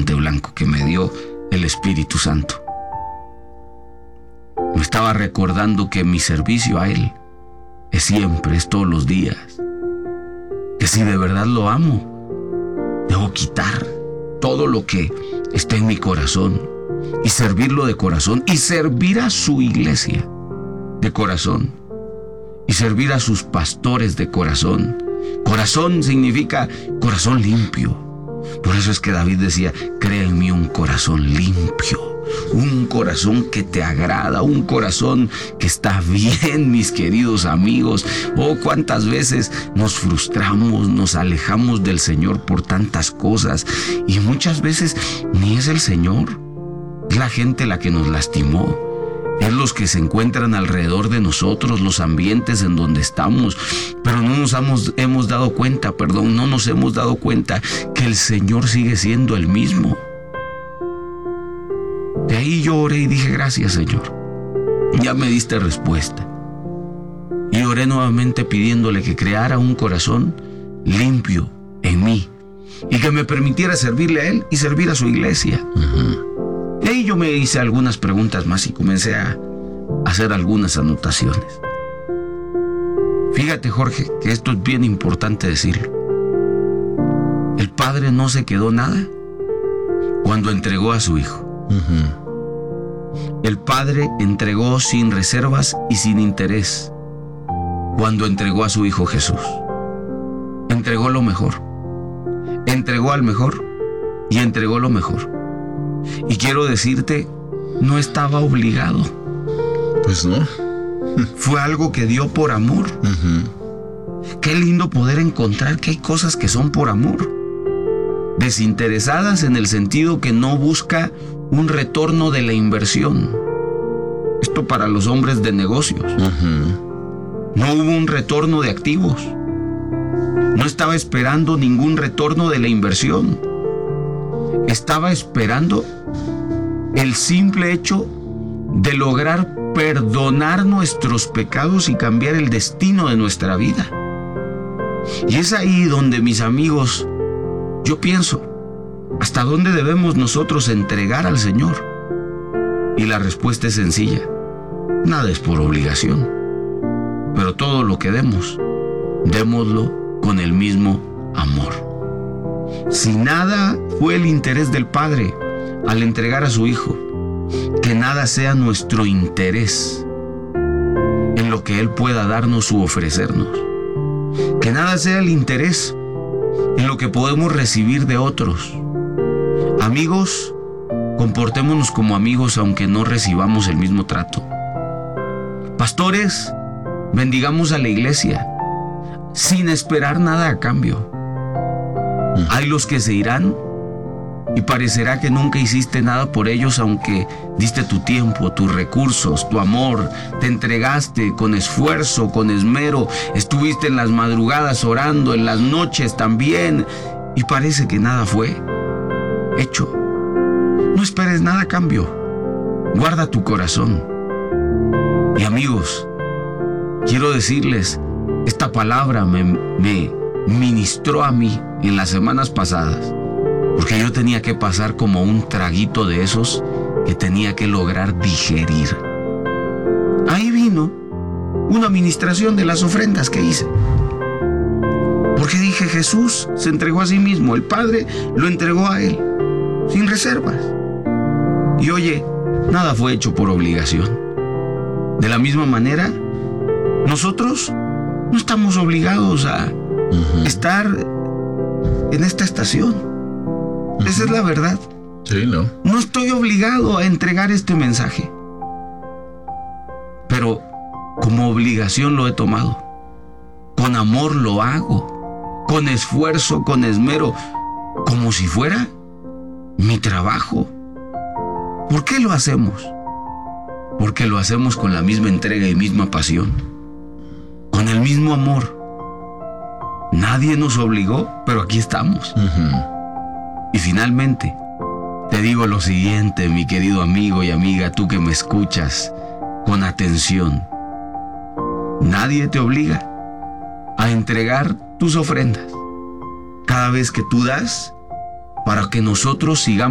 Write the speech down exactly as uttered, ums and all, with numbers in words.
guante blanco que me dio el Espíritu Santo. Me estaba recordando que mi servicio a Él es siempre, es todos los días. Que si de verdad lo amo, debo quitar todo lo que está en mi corazón y servirlo de corazón y servir a su iglesia de corazón y servir a sus pastores de corazón. Corazón significa corazón limpio. Por eso es que David decía, crea en mí un corazón limpio, un corazón que te agrada, un corazón que está bien, mis queridos amigos. Oh, cuántas veces nos frustramos, nos alejamos del Señor por tantas cosas, y muchas veces ni es el Señor, es la gente la que nos lastimó. Es los que se encuentran alrededor de nosotros, los ambientes en donde estamos, pero no nos hemos, hemos dado cuenta, perdón, no nos hemos dado cuenta que el Señor sigue siendo el mismo. De ahí yo oré y dije, gracias, Señor, ya me diste respuesta. Y oré nuevamente pidiéndole que creara un corazón limpio en mí y que me permitiera servirle a Él y servir a su iglesia. Uh-huh. De ahí yo me hice algunas preguntas más y comencé a hacer algunas anotaciones. Fíjate, Jorge, que esto es bien importante decirlo. El Padre no se quedó nada cuando entregó a su Hijo. Uh-huh. El Padre entregó sin reservas y sin interés cuando entregó a su Hijo Jesús. Entregó lo mejor. Entregó al mejor y entregó lo mejor. Y quiero decirte, no estaba obligado. Pues no. Fue algo que dio por amor. Uh-huh. Qué lindo poder encontrar que hay cosas que son por amor. Desinteresadas en el sentido que no busca un retorno de la inversión. Esto para los hombres de negocios. Uh-huh. No hubo un retorno de activos. No estaba esperando ningún retorno de la inversión. Estaba esperando el simple hecho de lograr perdonar nuestros pecados y cambiar el destino de nuestra vida. Y es ahí donde, mis amigos, yo pienso, ¿hasta dónde debemos nosotros entregar al Señor? Y la respuesta es sencilla. Nada es por obligación. Pero todo lo que demos, démoslo con el mismo amor. Si nada fue el interés del Padre al entregar a su Hijo, que nada sea nuestro interés en lo que Él pueda darnos u ofrecernos. Que nada sea el interés en lo que podemos recibir de otros. Amigos, comportémonos como amigos aunque no recibamos el mismo trato. Pastores, bendigamos a la iglesia sin esperar nada a cambio. Hay los que se irán y parecerá que nunca hiciste nada por ellos, aunque diste tu tiempo, tus recursos, tu amor, te entregaste con esfuerzo, con esmero, estuviste en las madrugadas orando, en las noches también, y parece que nada fue hecho. No esperes nada a cambio, guarda tu corazón. Y amigos, quiero decirles, esta palabra me, me ministró a mí en las semanas pasadas, porque yo tenía que pasar como un traguito de esos que tenía que lograr digerir. Ahí vino una administración de las ofrendas que hice, porque dije, Jesús se entregó a sí mismo, el Padre lo entregó a Él, sin reservas. Y oye, nada fue hecho por obligación. De la misma manera, nosotros no estamos obligados a uh-huh. estar en esta estación. Uh-huh. Esa es la verdad. Sí, ¿no? No estoy obligado a entregar este mensaje, pero como obligación lo he tomado. Con amor lo hago, con esfuerzo, con esmero, como si fuera mi trabajo. ¿Por qué lo hacemos? Porque lo hacemos con la misma entrega y misma pasión, con el mismo amor. Nadie nos obligó, pero aquí estamos. Uh-huh. Y finalmente, te digo lo siguiente, mi querido amigo y amiga, tú que me escuchas con atención. Nadie te obliga a entregar tus ofrendas. Cada vez que tú das, para que nosotros sigamos